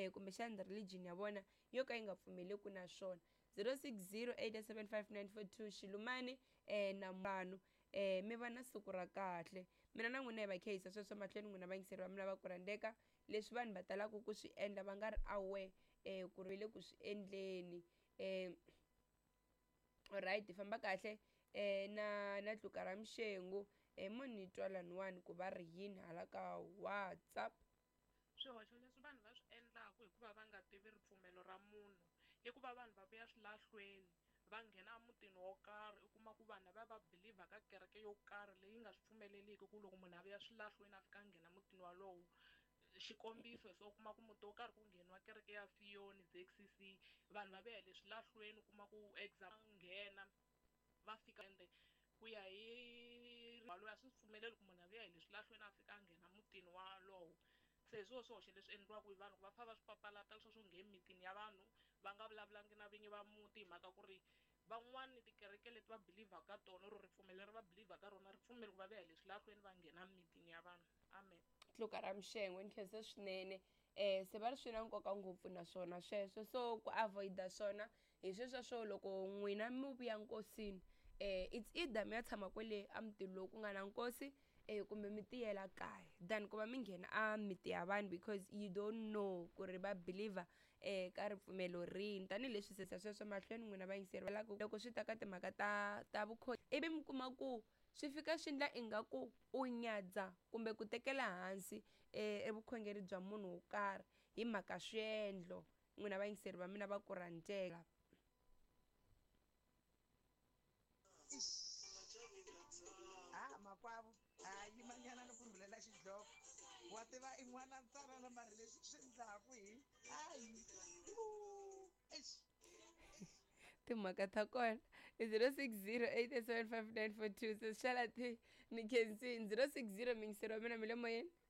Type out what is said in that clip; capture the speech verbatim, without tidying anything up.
um kumbexana religion ya vona yo ka yi nga pfumeleki na swona. zero six zero eight seven five nine four two Xilumani um na vanhu um mi va na siku ra kahle. Mina na n'wina hi va khehisa sweswo mahlweni n'wina vayingiseri va mina va ku rhandzeka, leswi vanhu va talaka ku swi endla va nga ri aware um ku ri le ku swi endleni. um alright hi famba kahle um na na tluka ra mixengu um mo ni twa laniwani ku va ri yini hala ka WhatsApp. Swihoxo leswi vanhu va swi endlaku hikuva va nga tivi ripfumelo ra munhu i ku va vanhu va vuya swilahlweni va nghena emutini wo karhi u kuma ku vanhu lava va believe ka kereke yo karhi leyi nga swi pfumeleliki ku loko munhu a vuya swilahlweni a fika a nghena mutini walowo. Xikombiso hi so u kuma ku muti wo karhi ku ngheniwa kereke ya Fiyoni Z_C_C vanhu va vuya hi le swilahlweni u kuma ku exam nghena va fika ende ku ya hi loyi a swi pfumeleli ku munhu a vuya hi le swilahlweni a fika a nghena mutini walowo. Se hi swona swihoxo leswi endliwaka hi vanhu ku va pfa va swi papalata leswo swo nghena emitini ya vanhu va nga vulavulangi na vinyi va muti hi mhaka ku ri van'wani tikereke leti va believe-vhaka ka tona or ripfumelo leri va believe-vhaka ka rona ri pfumeli ku va vuya hi le swilahlweni va nghena emitini ya vanhu. Amen. Tluka ra mixengu ni khensa swinene um se va ri swi na nkoka ngopfu naswona sweswo, so ku avoid-a swona hi sweswo swo loko n'wina mi vuya nkosini um it's either mi ya tshama kwele a mutini lowu ku nga na nkosi um kumbe mi tiyela kaya than ku va mi nghena a miti ya vanhu because you don't know ku ri va believer um ka ripfumelo rini. Tanihileswi sesa sweswo mahlweni n'wina vayingiseri va loko swi ta ka timhaka ta ta vukhosi ivi mi kuma ku swi fika swi endla ingaku u nyadza kumbe ku tekela hansi um evukhongeri bya munhu wo karhi hi mhaka swiendlo. N'wina vayingiseri va mina va ku rhandzela. Ah makwavo hayi manyana ni ku rhulela xidloko wa tiva i n'wana ntsanana mari leswi swi endlaku hi hayi timhaka ta kona i zero six zero eight seven five nine four two so xala ti ni khensini zero six zero mingiseri wa mina mi le moyeni.